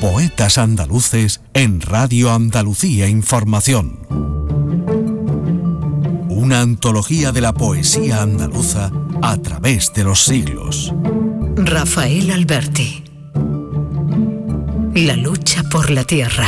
Poetas andaluces en Radio Andalucía Información. Una antología de la poesía andaluza a través de los siglos. Rafael Alberti. La lucha por la tierra.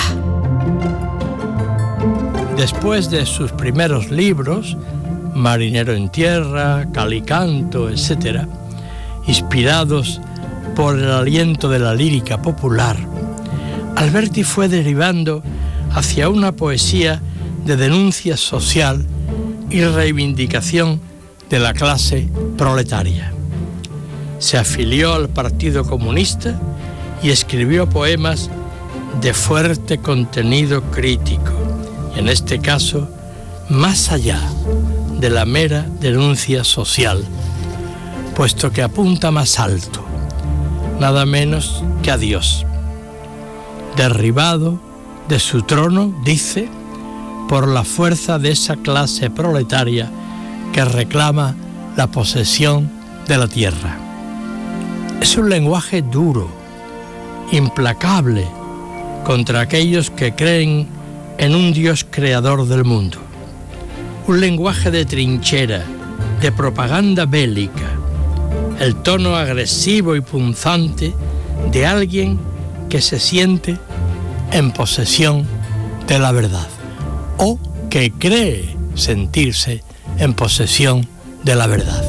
Después de sus primeros libros, Marinero en tierra, Calicanto, etc., inspirados por el aliento de la lírica popular, Alberti fue derivando hacia una poesía de denuncia social y reivindicación de la clase proletaria. Se afilió al Partido Comunista y escribió poemas de fuerte contenido crítico, y en este caso, más allá de la mera denuncia social, puesto que apunta más alto, nada menos que a Dios. Derribado de su trono, dice, por la fuerza de esa clase proletaria que reclama la posesión de la tierra. Es un lenguaje duro, implacable, contra aquellos que creen en un Dios creador del mundo. Un lenguaje de trinchera, de propaganda bélica, el tono agresivo y punzante de alguien que se siente en posesión de la verdad, o que cree sentirse en posesión de la verdad.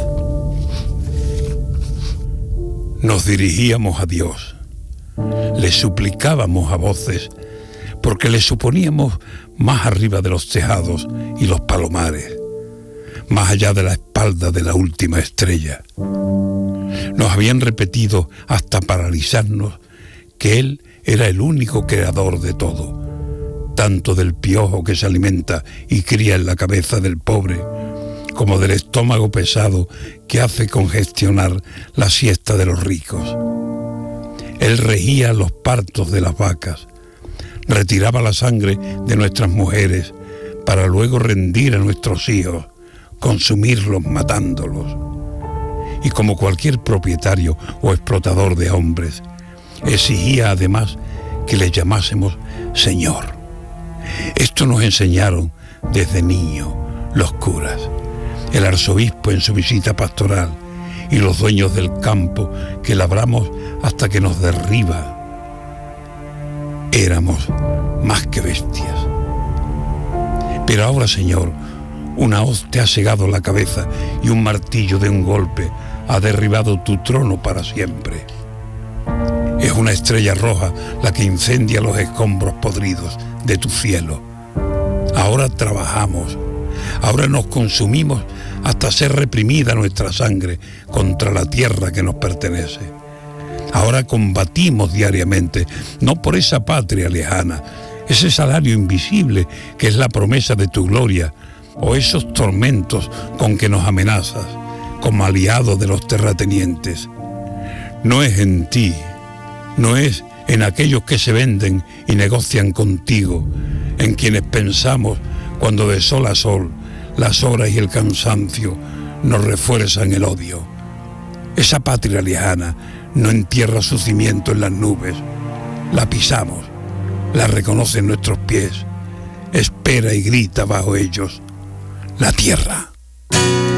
Nos dirigíamos a Dios, le suplicábamos a voces, porque le suponíamos más arriba de los tejados y los palomares, más allá de la espalda de la última estrella. Nos habían repetido hasta paralizarnos que Él era el único creador de todo, tanto del piojo que se alimenta y cría en la cabeza del pobre, como del estómago pesado que hace congestionar la siesta de los ricos. Él regía los partos de las vacas, retiraba la sangre de nuestras mujeres para luego rendir a nuestros hijos, consumirlos matándolos. Y como cualquier propietario o explotador de hombres, exigía además que le llamásemos Señor. Esto nos enseñaron desde niños los curas, el arzobispo en su visita pastoral y los dueños del campo que labramos hasta que nos derriba. Éramos más que bestias. Pero ahora, Señor, una hoz te ha cegado la cabeza y un martillo de un golpe ha derribado tu trono para siempre. Es una estrella roja la que incendia los escombros podridos de tu cielo. Ahora trabajamos, ahora nos consumimos hasta ser reprimida nuestra sangre contra la tierra que nos pertenece. Ahora combatimos diariamente, no por esa patria lejana, ese salario invisible que es la promesa de tu gloria, o esos tormentos con que nos amenazas, como aliados de los terratenientes. No es en ti, no es en aquellos que se venden y negocian contigo, en quienes pensamos cuando de sol a sol las horas y el cansancio nos refuerzan el odio. Esa patria lejana no entierra su cimiento en las nubes, la pisamos, la reconocen nuestros pies, espera y grita bajo ellos la tierra.